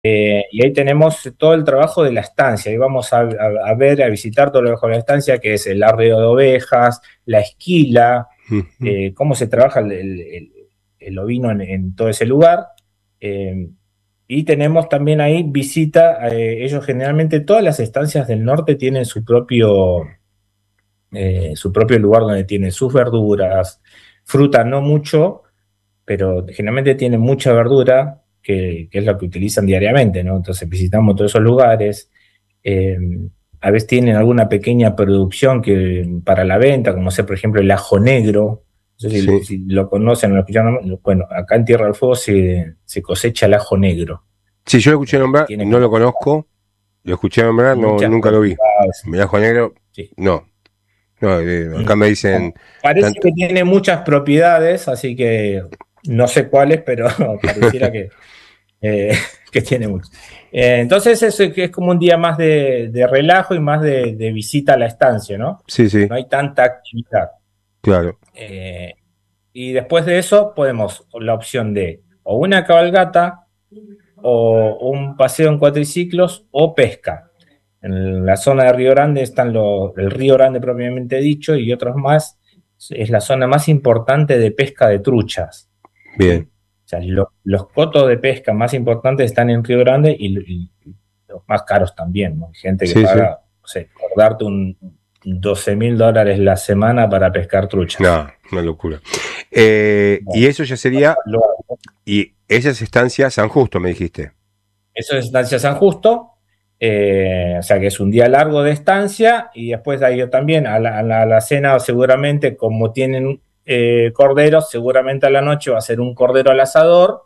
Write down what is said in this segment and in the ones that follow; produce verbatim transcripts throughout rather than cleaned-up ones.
Eh, y ahí tenemos todo el trabajo de la estancia. Ahí vamos a, a, a ver, a visitar todo el trabajo de la estancia, que es el arreo de ovejas, la esquila, Ujú. eh, cómo se trabaja el, el, el, el ovino en, en, todo ese lugar. Eh, y tenemos también ahí visita, eh, ellos generalmente todas las estancias del norte tienen su propio, eh, su propio lugar donde tienen sus verduras, fruta no mucho, pero generalmente tienen mucha verdura, que, que es lo que utilizan diariamente, ¿no? Entonces visitamos todos esos lugares. Eh, a veces tienen alguna pequeña producción que, para la venta, como sé, por ejemplo, el ajo negro. No sé si, Sí. si lo conocen o lo escucharon. Bueno, acá en Tierra del Fuego se, se cosecha el ajo negro. Sí, yo lo escuché Eh, nombrar, tiene no lo como conozco, lo escuché nombrar, no, muchas nunca lo vi. propiedades. Mirajo negro, Sí. no. No, eh, Mm. acá me dicen Bueno, parece tanto. que tiene muchas propiedades, así que no sé cuáles, pero pareciera que, eh, que tiene mucho. Eh, entonces es, es como un día más de, de relajo y más de, de, visita a la estancia, ¿no? Sí, sí, No hay tanta actividad. claro. Eh, y después de eso podemos la opción de o una cabalgata o un paseo en cuatriciclos o pesca. En la zona de Río Grande están los, el Río Grande propiamente dicho y otros más. Es la zona más importante de pesca de truchas. Bien. ¿Sí? O sea, lo, los cotos de pesca más importantes están en Río Grande y, y los más caros también, ¿no? Hay gente que Sí, sí. paga, no sé, por darte un doce mil dólares la semana para pescar truchas. No, una locura. Eh, y Bueno, eso ya sería, y esa es estancia San Justo, me dijiste. eso es Estancia San Justo, eh, o sea que es un día largo de estancia y después ahí también a la, a la, a la cena seguramente como tienen eh, corderos, seguramente a la noche va a ser un cordero al asador,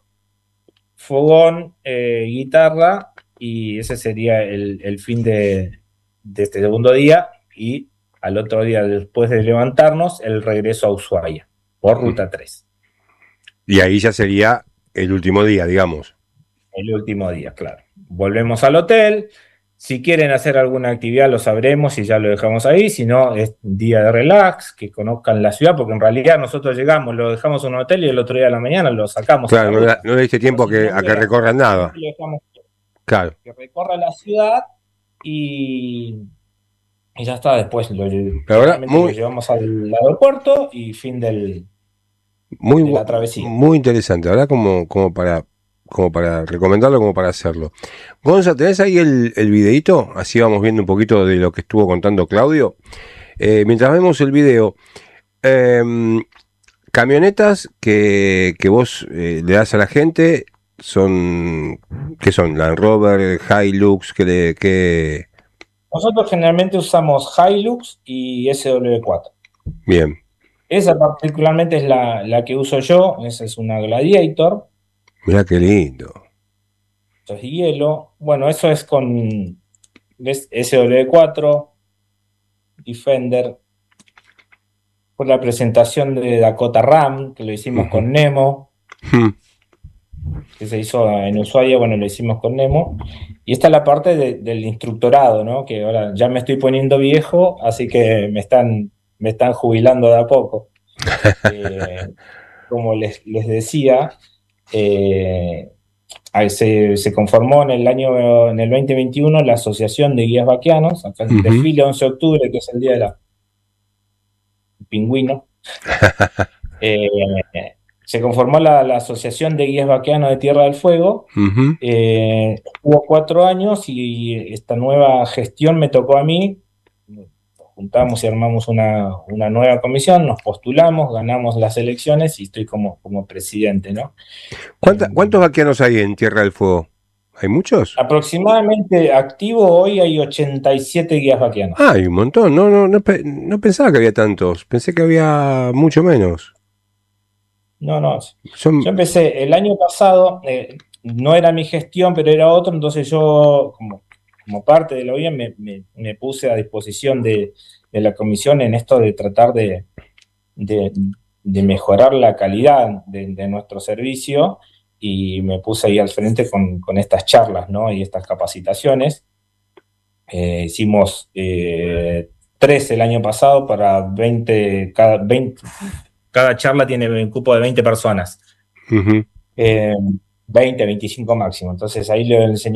fogón, eh, guitarra y ese sería el, el fin de, de, este segundo día y al otro día después de levantarnos el regreso a Ushuaia por ruta tres. Y ahí ya sería el último día, digamos. El último día, claro. Volvemos al hotel. Si quieren hacer alguna actividad, lo sabremos y ya lo dejamos ahí. Si no, es un día de relax, que conozcan la ciudad, porque en realidad nosotros llegamos, lo dejamos en un hotel y el otro día de la mañana lo sacamos a Claro, la no, le- ruta. no le diste Como tiempo a si que, no a que hubiera, recorran simplemente nada. lo dejamos Claro. que recorra la ciudad y, y ya está. Después lo, La verdad, generalmente lo muy, llevamos al aeropuerto y fin del, muy, de bu- la travesía. muy interesante, ¿verdad? Como, como para, como para recomendarlo, como para hacerlo. Gonza, ¿tenés ahí el, el videíto? Así vamos viendo un poquito de lo que estuvo contando Claudio. Eh, mientras vemos el video, eh, camionetas que, que vos eh, le das a la gente son, ¿qué son? Land Rover, Hilux, que, le, que... Nosotros generalmente usamos Hilux y S W cuatro. Bien, Esa particularmente es la, la que uso yo, esa es una Gladiator, mirá qué lindo. esto es hielo. Bueno, eso es con ¿ves? S W cuatro, Defender, por la presentación de Dakota Ram, que lo hicimos Ujú. con Nemo, Hmm. que se hizo en Ushuaia, bueno, lo hicimos con Nemo. Y esta es la parte de- del instructorado, ¿no? Que ahora ya me estoy poniendo viejo, así que me están, me están jubilando de a poco. Eh, como les, les decía, eh, Se, se, conformó en el año, en el dos mil veintiuno la Asociación de Guías Vaqueanos, acá en Ujú. desfile once de octubre, que es el día del pingüino. Eh, se conformó la, la, Asociación de Guías Vaqueanos de Tierra del Fuego. Ujú. Eh, hubo cuatro años y esta nueva gestión me tocó a mí. Nos juntamos y armamos una, una nueva comisión, nos postulamos, ganamos las elecciones y estoy como, como presidente, ¿no? Eh, ¿Cuánta- ¿Cuántos vaqueanos hay en Tierra del Fuego? ¿Hay muchos? Aproximadamente activo hoy hay ochenta y siete guías Ah, vaqueanos. hay un montón. No, no, no, pe- no pensaba que había tantos. Pensé que había mucho menos. No, no. Son. Yo empecé el año pasado, eh, no era mi gestión, pero era otro, entonces yo, como, como parte de la O I A, me, me, me puse a disposición de, de, la comisión en esto de tratar de, de, de mejorar la calidad de, de, nuestro servicio y me puse ahí al frente con, con estas charlas, ¿no? Y estas capacitaciones. Eh, hicimos eh, tres el año pasado para veinte cada, veinte, cada charla tiene un cupo de veinte personas. Ujú. Eh, veinte, veinticinco máximo. Entonces ahí le enseñé